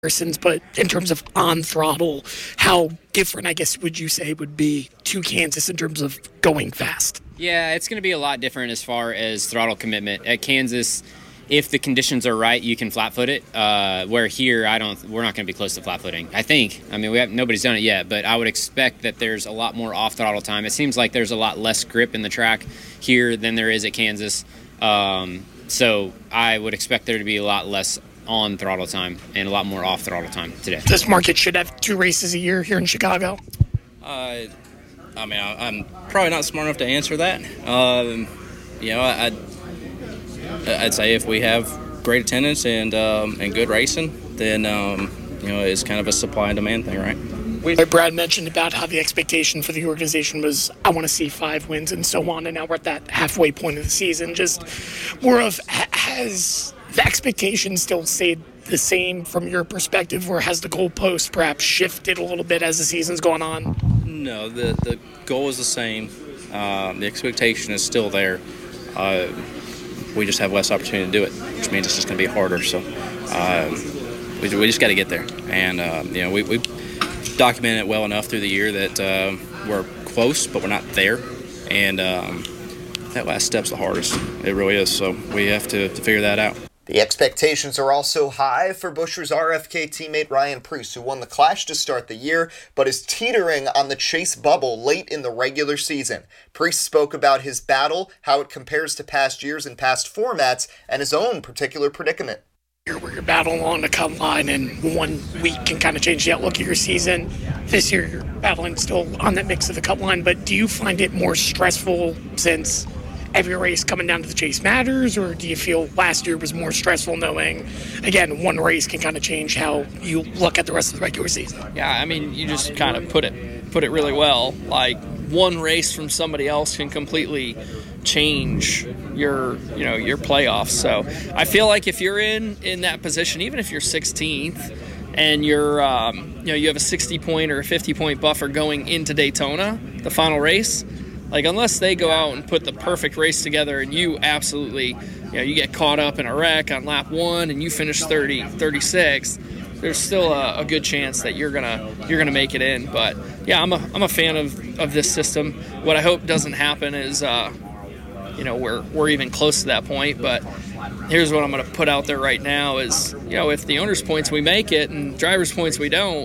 comparisons, but in terms of on throttle, how different, I guess, would you say would be to Kansas in terms of going fast? Yeah, it's going to be a lot different as far as throttle commitment. At Kansas, if the conditions are right, you can flat foot it. Where here, we're not going to be close to flat footing. I think. I mean, nobody's done it yet, but I would expect that there's a lot more off throttle time. It seems like there's a lot less grip in the track here than there is at Kansas. So I would expect there to be a lot less on throttle time and a lot more off throttle time today. This market should have 2 races a year here in Chicago. I mean, I'm probably not smart enough to answer that. I'd say if we have great attendance and good racing, then it's kind of a supply and demand thing, right? Brad mentioned about how the expectation for the organization was, I want to see 5 wins and so on, and now we're at that halfway point of the season. Just more of, has the expectation still stayed the same from your perspective, or has the goalpost perhaps shifted a little bit as the season's gone on? No, the goal is the same. The expectation is still there. We just have less opportunity to do it, which means it's just going to be harder. So we just got to get there. And, we documented it well enough through the year that we're close, but we're not there. And that last step's the hardest. It really is. So we have to figure that out. The expectations are also high for Buescher's RFK teammate Ryan Preece, who won the Clash to start the year, but is teetering on the chase bubble late in the regular season. Preece spoke about his battle, how it compares to past years and past formats, and his own particular predicament. Where you're battling along the cut line, and 1 week can kind of change the outlook of your season. This year, you're battling still on that mix of the cut line, but do you find it more stressful since every race coming down to the chase matters, or do you feel last year was more stressful knowing, again, 1 race can kind of change how you look at the rest of the regular season? Yeah, I mean, you just kind of put it really well. Like, 1 race from somebody else can completely change your playoffs. So I feel like if you're in that position, even if you're 16th and you're you have a 60-point or a 50-point buffer going into Daytona, the final race, like, unless they go out and put the perfect race together and you absolutely, you get caught up in a wreck on lap 1 and you finish 36, there's still a good chance that you're gonna make it in. But yeah, I'm a fan of this system. What I hope doesn't happen is we're even close to that point. But here's what I'm gonna put out there right now is, if the owner's points we make it and driver's points we don't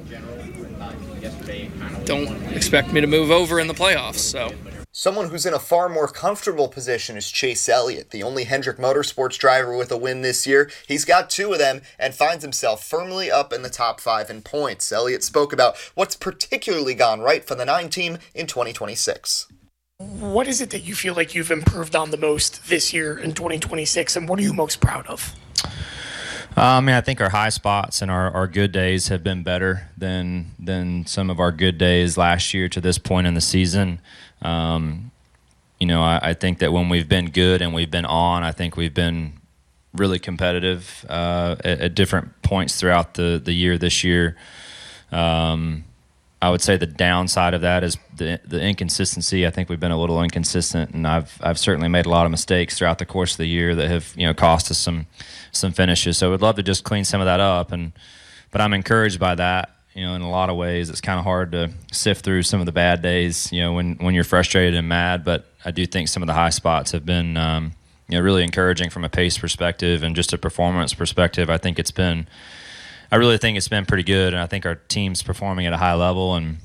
expect me to move over in the playoffs. So. Someone who's in a far more comfortable position is Chase Elliott, the only Hendrick Motorsports driver with a win this year. He's got 2 of them and finds himself firmly up in the top 5 in points. Elliott spoke about what's particularly gone right for the 9 team in 2026. What is it that you feel like you've improved on the most this year in 2026, and what are you most proud of? I think our high spots and our good days have been better than some of our good days last year to this point in the season. I think that when we've been good and we've been on, I think we've been really competitive at different points throughout the year this year. I would say the downside of that is the inconsistency. I think we've been a little inconsistent, and I've certainly made a lot of mistakes throughout the course of the year that have cost us some finishes. So we'd love to just clean some of that up, but I'm encouraged by that. In a lot of ways, it's kind of hard to sift through some of the bad days, when you're frustrated and mad. But I do think some of the high spots have been, really encouraging from a pace perspective and just a performance perspective. I really think it's been pretty good, and I think our team's performing at a high level. And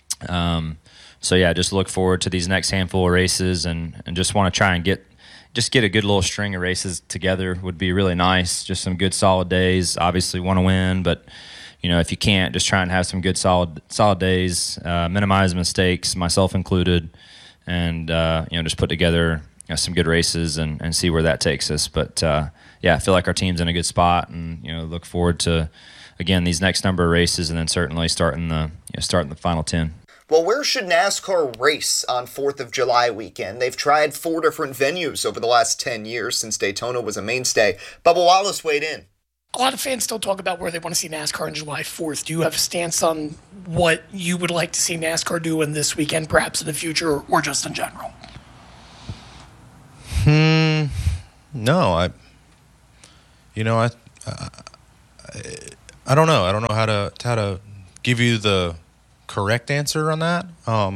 just look forward to these next handful of races, and just want to try and get a good little string of races together would be really nice. Just some good solid days. Obviously want to win, but if you can't, just try and have some good solid days, minimize mistakes, myself included, and just put together some good races and see where that takes us. But I feel like our team's in a good spot, and look forward to, again, these next number of races, and then certainly starting the final 10. Well, where should NASCAR race on 4th of July weekend? They've tried 4 different venues over the last 10 years since Daytona was a mainstay. Bubba Wallace weighed in. A lot of fans still talk about where they want to see NASCAR on July 4th. Do you have a stance on what you would like to see NASCAR do in this weekend, perhaps in the future, or just in general? No, I don't know. I don't know how to give you the correct answer on that.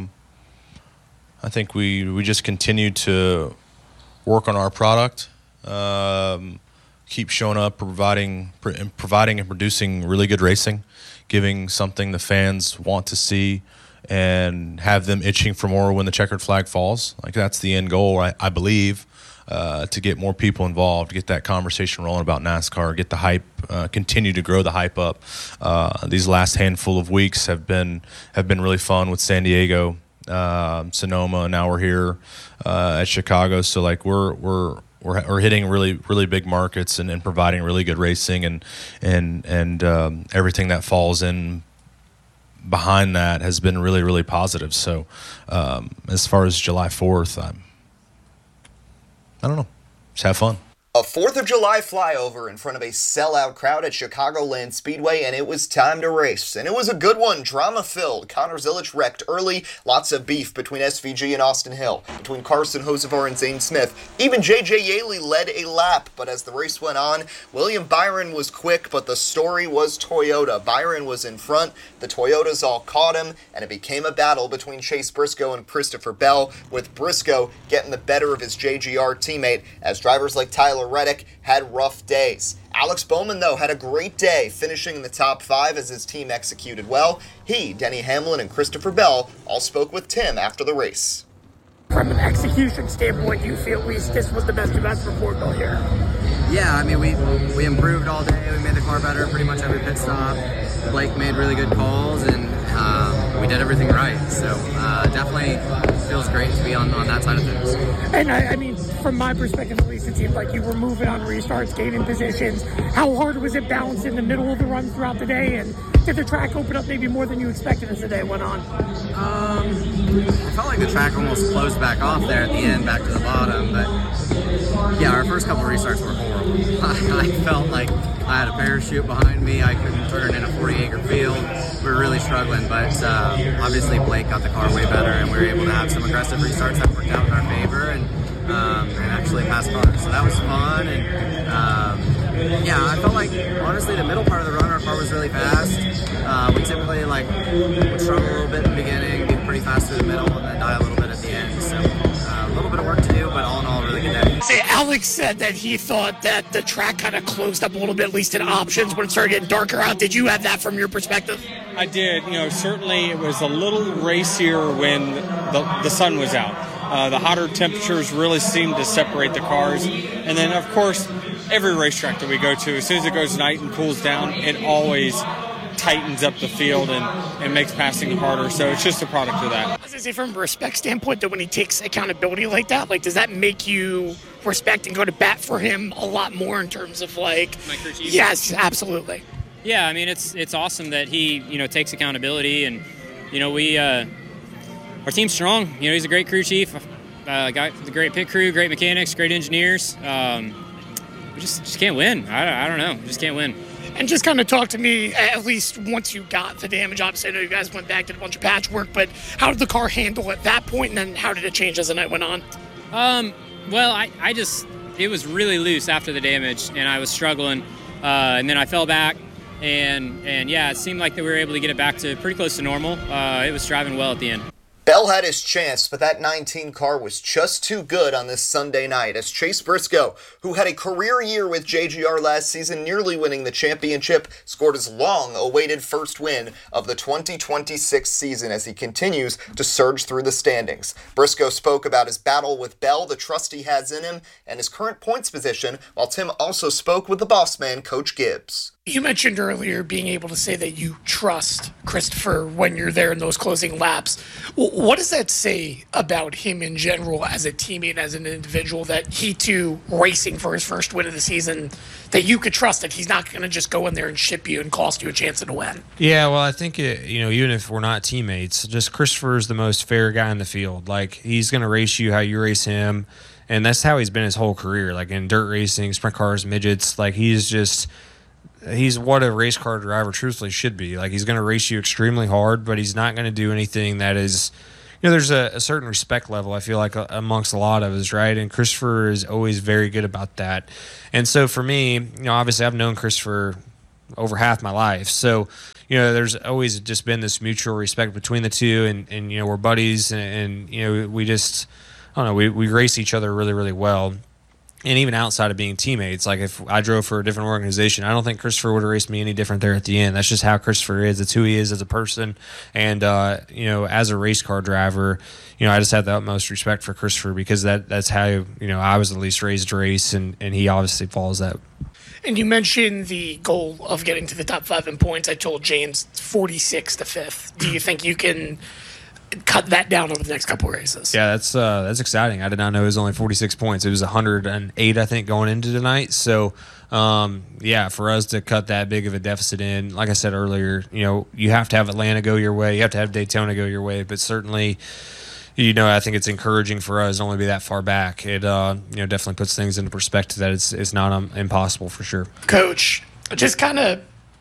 I think we just continue to work on our product, keep showing up, providing and producing really good racing, giving something the fans want to see, and have them itching for more when the checkered flag falls. Like, that's the end goal, I believe, to get more people involved, get that conversation rolling about NASCAR, get the hype, continue to grow the hype up. These last handful of weeks have been really fun with San Diego, Sonoma, and now we're here at Chicago. So like we're hitting really big markets and providing really good racing and everything that falls in behind that has been really positive. So as far as July 4th, I don't know. Just have fun. A 4th of July flyover in front of a sellout crowd at Chicagoland Speedway, and it was time to race. And it was a good one, drama-filled. Connor Zilisch wrecked early, lots of beef between SVG and Austin Hill, between Carson Hocevar and Zane Smith. Even J.J. Yaley led a lap, but as the race went on, William Byron was quick, but the story was Toyota. Byron was in front, the Toyotas all caught him, and it became a battle between Chase Briscoe and Christopher Bell, with Briscoe getting the better of his JGR teammate, as drivers like Tyler Reddick had rough days. Alex Bowman, though, had a great day, finishing in the top 5 as his team executed well. He, Denny Hamlin, and Christopher Bell all spoke with Tim after the race. From an execution standpoint, do you feel at least this was the best event for Portville here? Yeah, I mean, we improved all day. We made the car better pretty much every pit stop. Blake made really good calls, and we did everything right. So definitely feels great to be on that side of things. And I mean, from my perspective at least, it seemed like you were moving on restarts, gaining positions. How hard was it balanced in the middle of the run throughout the day? And did the track open up maybe more than you expected as the day went on? I felt like the track almost closed back off there at the end, back to the bottom. But yeah, our first couple restarts were horrible. I felt like I had a parachute behind me. I couldn't turn in a 40-acre field. We were really struggling, but obviously Blake got the car way better, and we were able to have some aggressive restarts that worked out in our favor and actually pass cars. So that was fun. And yeah, I felt like honestly the middle part of the run, our car was really fast. We typically would struggle a little bit in the beginning, be pretty fast through the middle, and then die a little bit at the end. So a little bit of work to do, but all in all, a really good day. Say, Alex said that he thought that the track kind of closed up a little bit, at least in options, when it started getting darker out. Did you have that from your perspective? I did. Certainly it was a little racier when the sun was out. The hotter temperatures really seemed to separate the cars. And then, of course, every racetrack that we go to, as soon as it goes night and cools down, it always tightens up the field and makes passing harder. So it's just a product of that. I was going to say, from a respect standpoint, that when he takes accountability like that, does that make you respect and go to bat for him a lot more in terms of my crew chief? Yes, absolutely. Yeah, I mean, it's awesome that he, takes accountability, and, our team's strong. He's a great crew chief, got the great pit crew, great mechanics, great engineers. We just can't win. I don't know. Just can't win. And just kind of talk to me, at least once you got the damage. Obviously, I know you guys went back, did a bunch of patchwork, but how did the car handle at that point, and then how did it change as the night went on? Well, it was really loose after the damage, and I was struggling, and then I fell back, and yeah, it seemed like that we were able to get it back to pretty close to normal. It was driving well at the end. Bell had his chance, but that 19 car was just too good on this Sunday night as Chase Briscoe, who had a career year with JGR last season, nearly winning the championship, scored his long-awaited first win of the 2026 season as he continues to surge through the standings. Briscoe spoke about his battle with Bell, the trust he has in him, and his current points position, while Tim also spoke with the boss man, Coach Gibbs. You mentioned earlier being able to say that you trust Christopher when you're there in those closing laps. What does that say about him in general as a teammate, as an individual, that he too, racing for his first win of the season, that you could trust that he's not going to just go in there and ship you and cost you a chance to win? Yeah, well, I think, even if we're not teammates, just Christopher is the most fair guy in the field. He's going to race you how you race him, and that's how he's been his whole career. In dirt racing, sprint cars, midgets, he's what a race car driver truthfully should be. He's going to race you extremely hard, but he's not going to do anything that is, there's a certain respect level, I feel like, amongst a lot of us, right? And Christopher is always very good about that. And so for me, obviously I've known Christopher over half my life. So, you know, there's always just been this mutual respect between the two, and you know, we're buddies, and you know, we just, I don't know, we race each other really, really well. And even outside of being teammates, like if I drove for a different organization, I don't think Christopher would have raced me any different there at the end. That's just how Christopher is. It's who he is as a person. And, you know, as a race car driver, you know, I just have the utmost respect for Christopher because that's how, you know, I was at least raised to race, and he obviously follows that. And you mentioned the goal of getting to the top 5 in points. I told James 46 to 5th. Do you think you can cut that down over the next couple of races? Yeah, that's exciting. I did not know it was only 46 points. It was 108, I think, going into tonight. So, yeah, for us to cut that big of a deficit in, like I said earlier, you know, you have to have Atlanta go your way. You have to have Daytona go your way. But certainly, you know, I think it's encouraging for us to only be that far back. It, you know, definitely puts things into perspective that it's not impossible for sure. Coach, just kind of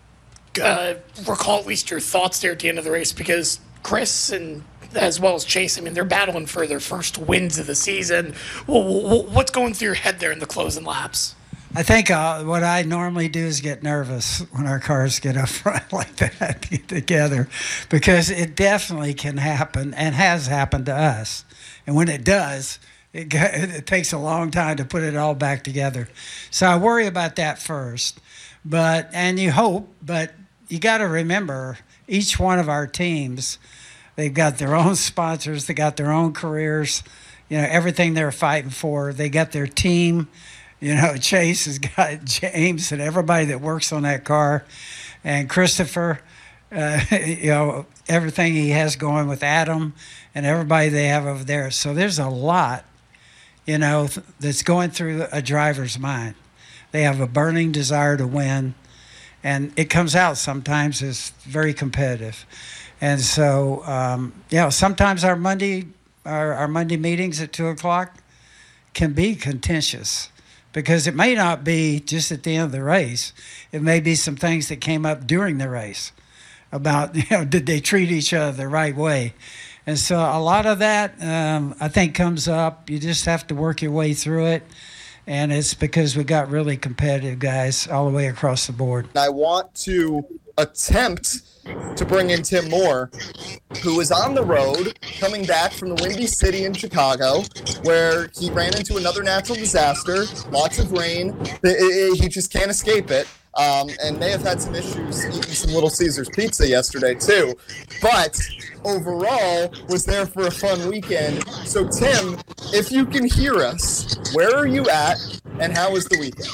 recall at least your thoughts there at the end of the race, because Chris and as well as Chase, I mean, they're battling for their first wins of the season. What's going through your head there in the closing laps? I think what I normally do is get nervous when our cars get up front like that together, because it definitely can happen and has happened to us. And when it does, it takes a long time to put it all back together. So I worry about that first. And you hope, but you got to remember, each one of our teams, they've got their own sponsors. They got their own careers, you know, everything they're fighting for. They got their team. You know, Chase has got James and everybody that works on that car, and Christopher, you know, everything he has going with Adam and everybody they have over there. So there's a lot, you know, that's going through a driver's mind. They have a burning desire to win, and it comes out sometimes as very competitive. And so, you know, sometimes our Monday meetings at 2:00 can be contentious, because it may not be just at the end of the race. It may be some things that came up during the race about, you know, did they treat each other the right way? And so a lot of that, I think, comes up. You just have to work your way through it. And it's because we got really competitive guys all the way across the board. I want to attempt to bring in Tim Moore, who was on the road coming back from the Windy City in Chicago, where he ran into another natural disaster, lots of rain. He just can't escape it, and may have had some issues eating some Little Caesars pizza yesterday too, but overall was there for a fun weekend. So Tim, if you can hear us, where are you at, and how was the weekend?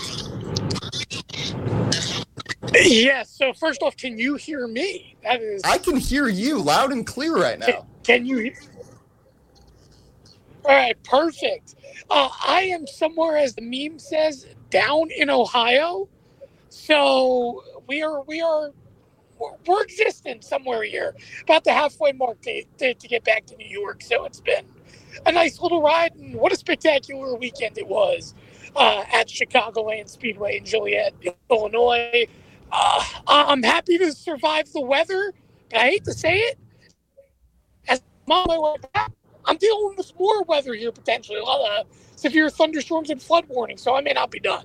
Yes. So first off, can you hear me? I can hear you loud and clear right now. Can you? All right. Perfect. I am somewhere, as the meme says, down in Ohio. So we're existing somewhere here, about the halfway mark to get back to New York. So it's been a nice little ride, and what a spectacular weekend it was at Chicagoland Speedway in Joliet, Illinois. I'm happy to survive the weather, but I hate to say it. As I'm on my way back, I'm dealing with more weather here potentially, a lot of severe thunderstorms and flood warnings, so I may not be done.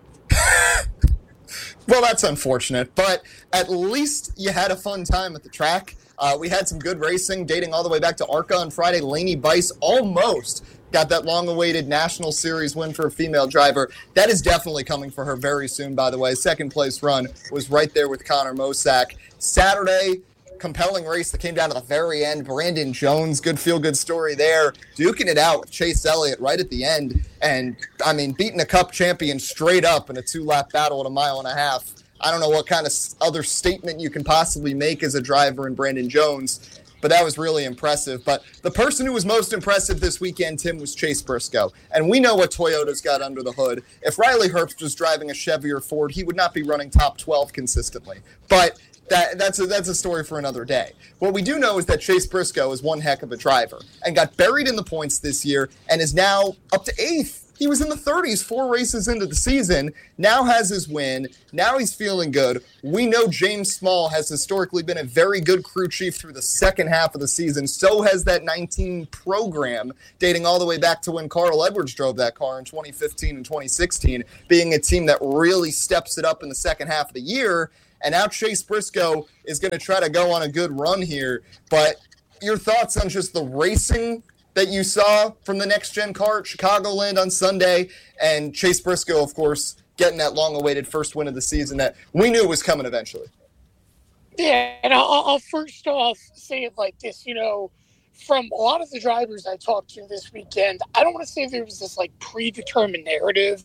Well, that's unfortunate, but at least you had a fun time at the track. We had some good racing dating all the way back to ARCA on Friday. Lainey Bice almost got that long-awaited National Series win for a female driver. That is definitely coming for her very soon, by the way. Second-place run was right there with Connor Mosack. Saturday, compelling race that came down to the very end. Brandon Jones, good feel-good story there. Duking it out with Chase Elliott right at the end. And, I mean, beating a Cup champion straight up in a 2-lap battle at 1.5 miles. I don't know what kind of other statement you can possibly make as a driver in Brandon Jones, but that was really impressive. But the person who was most impressive this weekend, Tim, was Chase Briscoe. And we know what Toyota's got under the hood. If Riley Herbst was driving a Chevy or Ford, he would not be running top 12 consistently. But that's a story for another day. What we do know is that Chase Briscoe is one heck of a driver and got buried in the points this year and is now up to 8th. He was in the 30s 4 races into the season, now has his win, now he's feeling good. We know James Small has historically been a very good crew chief through the second half of the season. So has that 19 program, dating all the way back to when Carl Edwards drove that car in 2015 and 2016, being a team that really steps it up in the second half of the year. And now Chase Briscoe is going to try to go on a good run here. But your thoughts on just the racing that you saw from the next-gen car at Chicagoland on Sunday, and Chase Briscoe, of course, getting that long-awaited first win of the season that we knew was coming eventually. Yeah, and I'll first off say it like this, from a lot of the drivers I talked to this weekend, I don't want to say there was this like predetermined narrative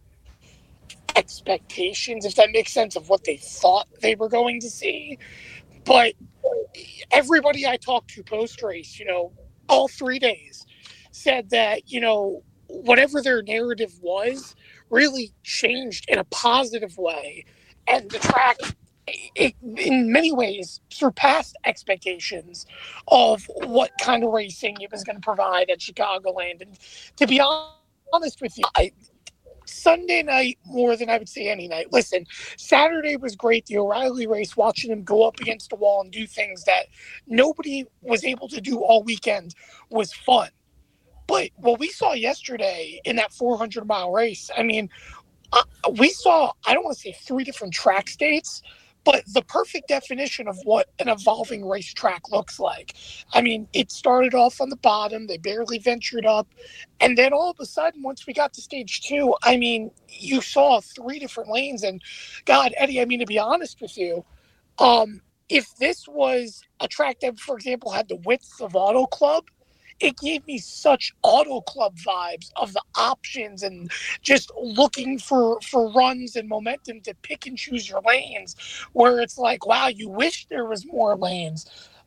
expectations, if that makes sense, of what they thought they were going to see. But everybody I talked to post-race, all 3 days, said that, whatever their narrative was really changed in a positive way. And the track, in many ways, surpassed expectations of what kind of racing it was going to provide at Chicagoland. And to be honest with you, Sunday night more than I would say any night. Listen, Saturday was great. The O'Reilly race, watching him go up against the wall and do things that nobody was able to do all weekend was fun. But what we saw yesterday in that 400-mile race, we saw, I don't want to say 3 different track states, but the perfect definition of what an evolving racetrack looks like. It started off on the bottom. They barely ventured up. And then all of a sudden, once we got to stage 2, you saw 3 different lanes. And God, Eddie, to be honest with you, if this was a track that, for example, had the width of Auto Club, it gave me such Auto Club vibes of the options and just looking for runs and momentum to pick and choose your lanes, where it's like, wow, you wish there was more lanes.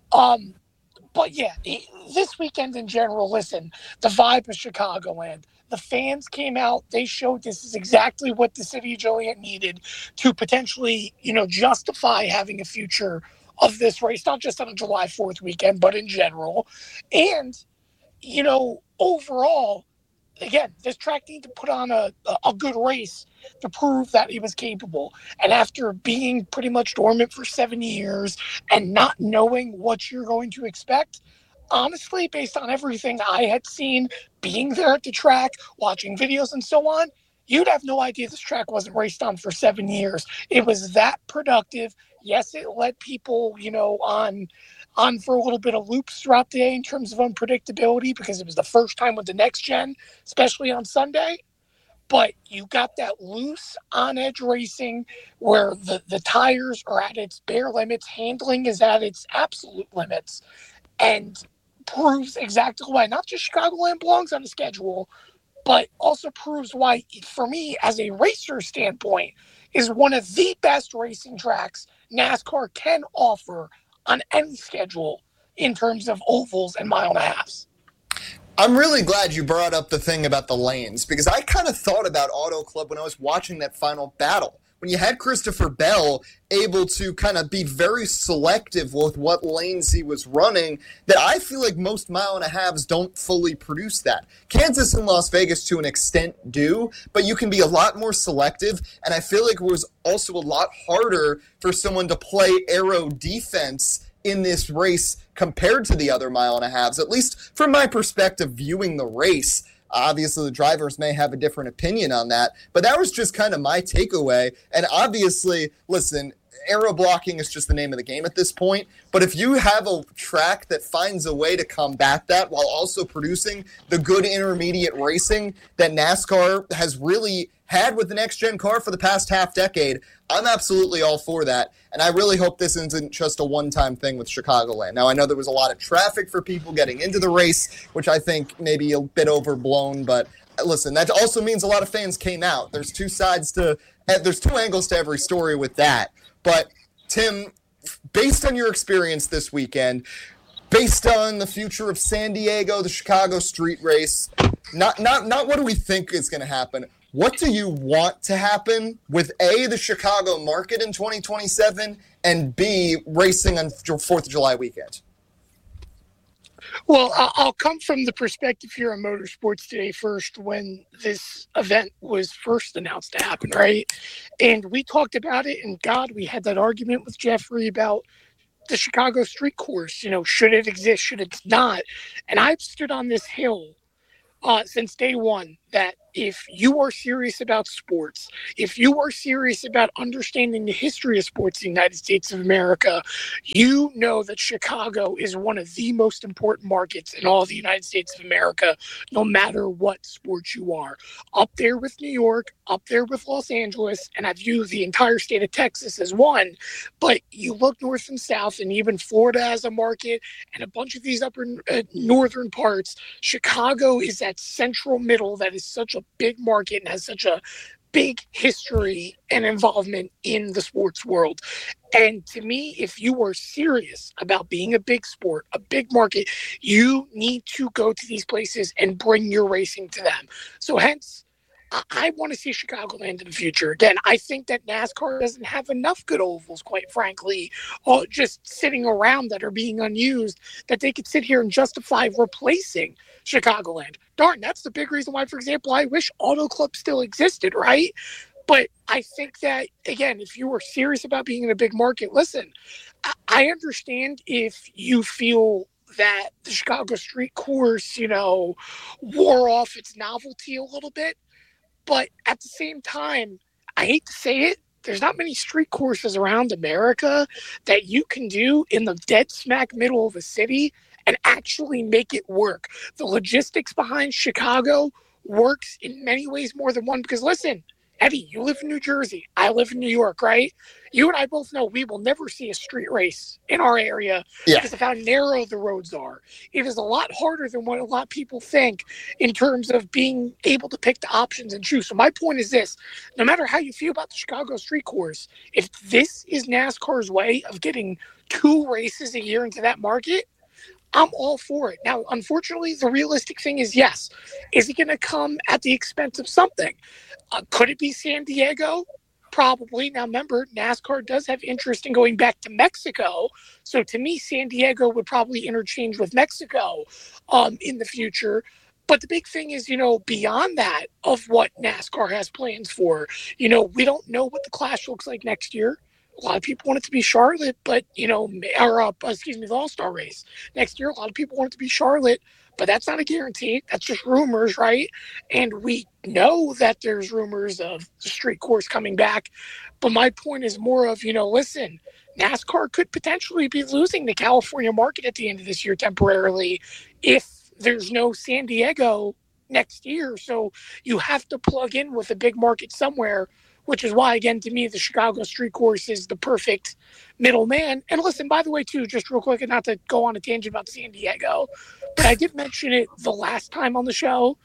But yeah, this weekend in general, listen, the vibe of Chicagoland. The fans came out. They showed this is exactly what the city of Joliet needed to potentially, justify having a future of this race, not just on a July 4th weekend, but in general. And overall, again, this track needed to put on a good race to prove that he was capable. And after being pretty much dormant for 7 years and not knowing what you're going to expect, honestly, based on everything I had seen, being there at the track, watching videos and so on, you'd have no idea this track wasn't raced on for 7 years. It was that productive. Yes, it let people, on for a little bit of loops throughout the day in terms of unpredictability, because it was the first time with the next gen, especially on Sunday. But you got that loose on-edge racing where the tires are at its bare limits, handling is at its absolute limits, and proves exactly why not just Chicagoland belongs on the schedule, but also proves why, for me, as a racer standpoint, is one of the best racing tracks NASCAR can offer on any schedule in terms of ovals and mile and a halves. I'm really glad you brought up the thing about the lanes, because I kind of thought about Auto Club when I was watching that final battle. When you had Christopher Bell able to kind of be very selective with what lanes he was running, that I feel like most mile and a halves don't fully produce that. Kansas and Las Vegas to an extent do, but you can be a lot more selective, and I feel like it was also a lot harder for someone to play aero defense in this race compared to the other mile and a halves, at least from my perspective viewing the race. Obviously, the drivers may have a different opinion on that, but that was just kind of my takeaway. And obviously, listen, aero blocking is just the name of the game at this point. But if you have a track that finds a way to combat that while also producing the good intermediate racing that NASCAR has really had with the next-gen car for the past half decade, I'm absolutely all for that. And I really hope this isn't just a one-time thing with Chicagoland. Now, I know there was a lot of traffic for people getting into the race, which I think may be a bit overblown. But listen, that also means a lot of fans came out. There's two angles to every story with that. But, Tim, based on your experience this weekend, based on the future of San Diego, the Chicago street race, not what do we think is going to happen, what do you want to happen with A, the Chicago market in 2027, and B, racing on 4th of July weekend? Well, I'll come from the perspective here on Motorsports Today first, when this event was first announced to happen, right? And we talked about it, and God, we had that argument with Jeffrey about the Chicago street course. Should it exist? Should it not? And I've stood on this hill since day one that if you are serious about sports, if you are serious about understanding the history of sports in the United States of America, you know that Chicago is one of the most important markets in all of the United States of America, no matter what sport you are. Up there with New York, up there with Los Angeles, and I view the entire state of Texas as one. But you look north and south, and even Florida has a market, and a bunch of these upper northern parts. Chicago is that central middle that is such a big market and has such a big history and involvement in the sports world. And to me, if you are serious about being a big sport, a big market, you need to go to these places and bring your racing to them. So hence, I want to see Chicagoland in the future. Again, I think that NASCAR doesn't have enough good ovals, quite frankly, just sitting around that are being unused, that they could sit here and justify replacing Chicagoland. Darn, that's the big reason why, for example, I wish Auto Club still existed, right? But I think that, again, if you are serious about being in a big market, listen, I understand if you feel that the Chicago Street Course, wore off its novelty a little bit. But at the same time, I hate to say it, there's not many street courses around America that you can do in the dead smack middle of a city and actually make it work. The logistics behind Chicago works in many ways more than one. Because listen, Eddie, you live in New Jersey. I live in New York, right? You and I both know we will never see a street race in our area because of how narrow the roads are. It is a lot harder than what a lot of people think in terms of being able to pick the options and choose. So my point is this: no matter how you feel about the Chicago Street Course, if this is NASCAR's way of getting 2 races a year into that market, I'm all for it. Now, unfortunately, the realistic thing is, yes, is it going to come at the expense of something? Could it be San Diego? Probably. Now, remember, NASCAR does have interest in going back to Mexico. So to me, San Diego would probably interchange with Mexico in the future. But the big thing is, beyond that of what NASCAR has plans for, we don't know what the Clash looks like next year. A lot of people want it to be Charlotte, but, the All-Star race. Next year, a lot of people want it to be Charlotte, but that's not a guarantee. That's just rumors, right? And we know that there's rumors of the street course coming back. But my point is more of, listen, NASCAR could potentially be losing the California market at the end of this year temporarily if there's no San Diego next year. So you have to plug in with a big market somewhere, which is why, again, to me, the Chicago Street Course is the perfect middleman. And listen, by the way, too, just real quick, and not to go on a tangent about San Diego, but I did mention it the last time on the show.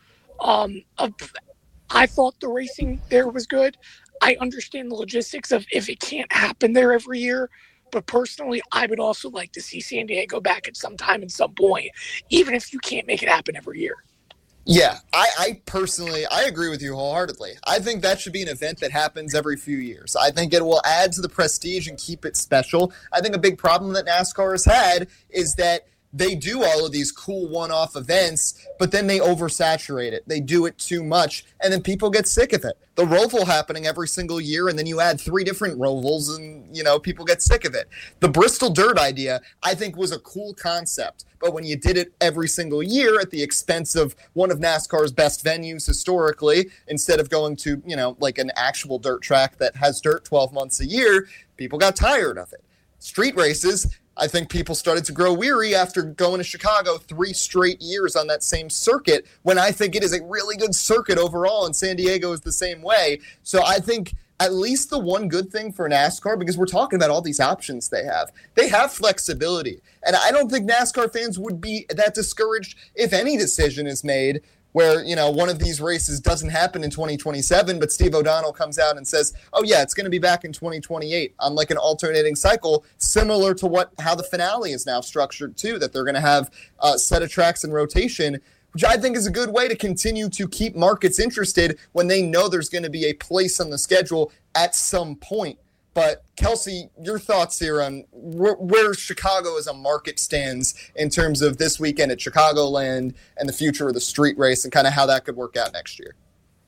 I thought the racing there was good. I understand the logistics of if it can't happen there every year. But personally, I would also like to see San Diego back at some time at some point, even if you can't make it happen every year. Yeah, I personally agree with you wholeheartedly. I think that should be an event that happens every few years. I think it will add to the prestige and keep it special. I think a big problem that NASCAR has had is that they do all of these cool one-off events, but then they oversaturate it. They do it too much, and then people get sick of it. The Roval happening every single year, and then you add 3 different Rovals, and, people get sick of it. The Bristol Dirt idea, I think, was a cool concept, but when you did it every single year at the expense of one of NASCAR's best venues historically, instead of going to, like an actual dirt track that has dirt 12 months a year, people got tired of it. Street races, I think people started to grow weary after going to Chicago 3 straight years on that same circuit, when I think it is a really good circuit overall, and San Diego is the same way. So I think at least the one good thing for NASCAR, because we're talking about all these options they have flexibility. And I don't think NASCAR fans would be that discouraged if any decision is made where, one of these races doesn't happen in 2027, but Steve O'Donnell comes out and says, oh yeah, it's going to be back in 2028 on like an alternating cycle, similar to how the finale is now structured too, that they're going to have a set of tracks in rotation, which I think is a good way to continue to keep markets interested when they know there's going to be a place on the schedule at some point. But Kelsey, your thoughts here on where Chicago as a market stands in terms of this weekend at Chicagoland and the future of the street race and kind of how that could work out next year.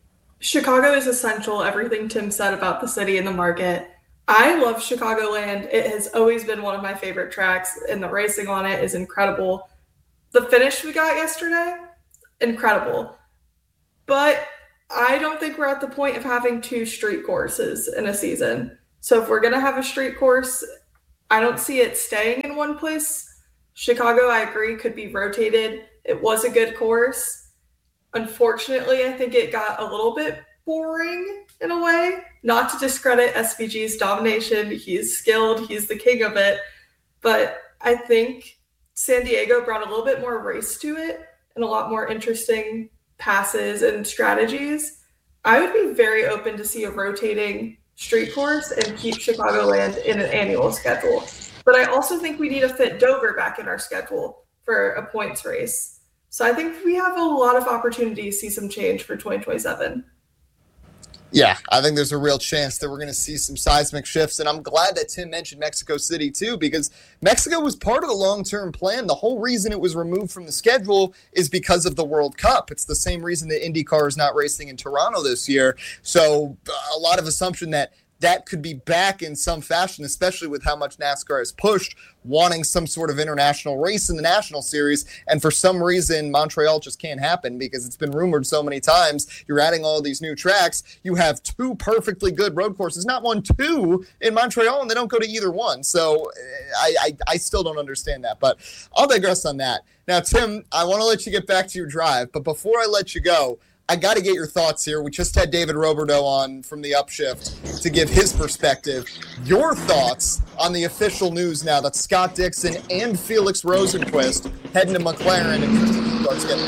Chicago is essential. Everything Tim said about the city and the market. I love Chicagoland. It has always been one of my favorite tracks, and the racing on it is incredible. The finish we got yesterday, incredible. but I don't think we're at the point of having 2 street courses in a season. So if we're going to have a street course, I don't see it staying in one place. Chicago, I agree, could be rotated. It was a good course. Unfortunately, I think it got a little bit boring in a way. Not to discredit SVG's domination. He's skilled. He's the king of it. But I think San Diego brought a little bit more race to it and a lot more interesting passes and strategies. I would be very open to see a rotating street course and keep Chicagoland in an annual schedule. But I also think we need to fit Dover back in our schedule for a points race. So I think we have a lot of opportunity to see some change for 2027. Yeah, I think there's a real chance that we're going to see some seismic shifts, and I'm glad that Tim mentioned Mexico City too, because Mexico was part of the long-term plan. The whole reason it was removed from the schedule is because of the World Cup. It's the same reason that IndyCar is not racing in Toronto this year. So a lot of assumption that could be back in some fashion, especially with how much NASCAR has pushed, wanting some sort of international race in the National Series. And for some reason, Montreal just can't happen because it's been rumored so many times. You're adding all these new tracks. You have 2 perfectly good road courses, not 1, 2 in Montreal, and they don't go to either one. So I still don't understand that, but I'll digress on that. Now, Tim, I want to let you get back to your drive, but before I let you go, I got to get your thoughts here. We just had David Roberto on from the Upshift to give his perspective. Your thoughts on the official news now that Scott Dixon and Felix Rosenqvist heading to McLaren and Christian Lundgaard's getting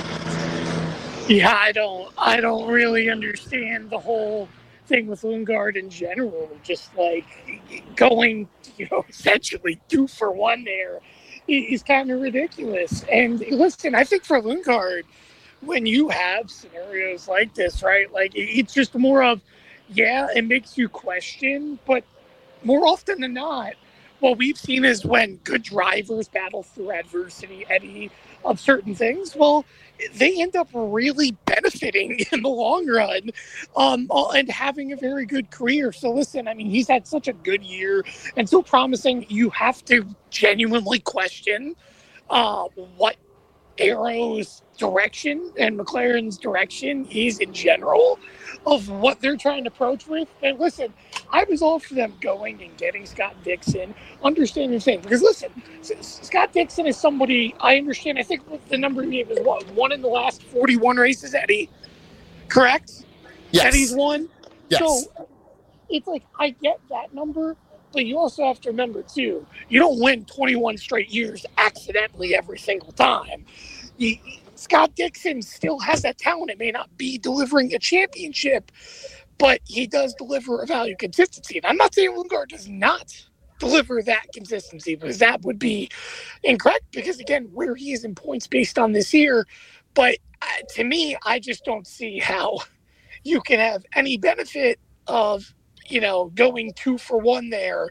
the lead. Yeah, I don't really understand the whole thing with Lundgaard in general. Just like going, essentially 2 for 1 there is kind of ridiculous. And listen, I think for Lundgaard, when you have scenarios like this, right, like it's just more of, yeah, it makes you question, but more often than not, what we've seen is when good drivers battle through adversity, Eddie, of certain things, well, they end up really benefiting in the long run and having a very good career. So listen, I mean, he's had such a good year and so promising. You have to genuinely question what Arrow's direction and McLaren's direction is in general of what they're trying to approach with. And listen, I was all for them going and getting Scott Dixon, understand your thing. Because listen, Scott Dixon is somebody I understand. I think the number he gave is what, 1 in the last 41 races, Eddie? Correct? Yes. Eddie's won? Yes. So it's like, I get that number, but you also have to remember too, you don't win 21 straight years accidentally every single time. Scott Dixon still has that talent. It may not be delivering a championship, but he does deliver a value consistency. And I'm not saying Lundgaard does not deliver that consistency, because that would be incorrect, because again, where he is in points based on this year. But to me, I just don't see how you can have any benefit of, going 2 for 1 there.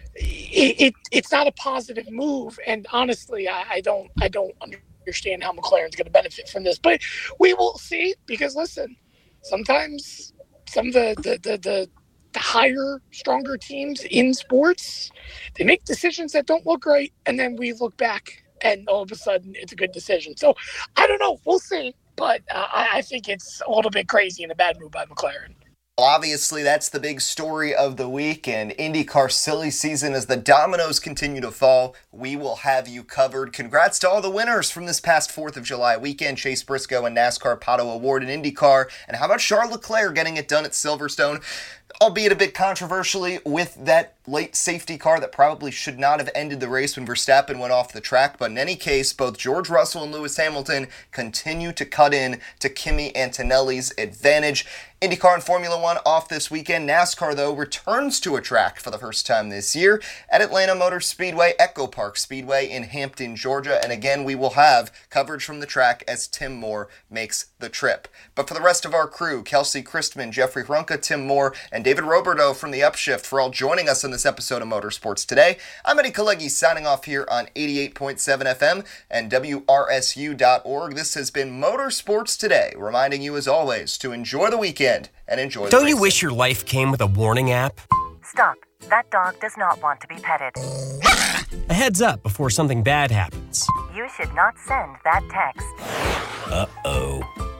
It's not a positive move. And honestly, I don't understand how McLaren's going to benefit from this, but we will see, because listen, sometimes some of the higher, stronger teams in sports, they make decisions that don't look great, and then we look back and all of a sudden it's a good decision. So I don't know, we'll see, but I think it's a little bit crazy and a bad move by McLaren. Obviously, that's the big story of the week, and IndyCar silly season as the dominoes continue to fall. We will have you covered. Congrats to all the winners from this past 4th of July weekend. Chase Briscoe and NASCAR Pato Award in IndyCar. And how about Charles Leclerc getting it done at Silverstone? Albeit a bit controversially with that late safety car that probably should not have ended the race when Verstappen went off the track. But in any case, both George Russell and Lewis Hamilton continue to cut in to Kimi Antonelli's advantage. IndyCar and Formula One off this weekend. NASCAR, though, returns to a track for the first time this year at Atlanta Motor Speedway, Echo Park Speedway in Hampton, Georgia. And again, we will have coverage from the track as Tim Moore makes the trip. But for the rest of our crew, Kelsey Christman, Jeffrey Hrunka, Tim Moore, and David Roberto from the Upshift for all joining us on this episode of Motorsports Today. I'm Eddie Kalegi signing off here on 88.7 FM and WRSU.org. This has been Motorsports Today, reminding you as always to enjoy the weekend and enjoy the Don't you racing. wish your life came with a warning app? Stop. That dog does not want to be petted. A heads up before something bad happens. You should not send that text. Uh-oh.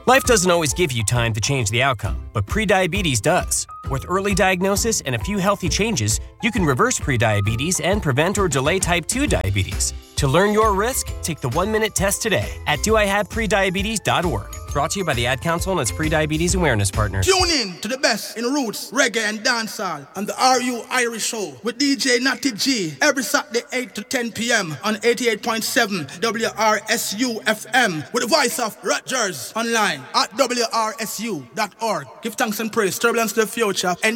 Life doesn't always give you time to change the outcome, but prediabetes does. With early diagnosis and a few healthy changes, you can reverse prediabetes and prevent or delay type 2 diabetes. To learn your risk, take the 1-minute test today at doihaveprediabetes.org. Brought to you by the Ad Council and its Prediabetes Awareness Partners. Tune in to the best in roots, reggae, and dancehall on the RU Irish Show with DJ Natty G every Saturday 8 to 10 p.m. on 88.7 WRSU FM with the voice of Rutgers online at WRSU.org. Give thanks and praise. Turbulence to the future. And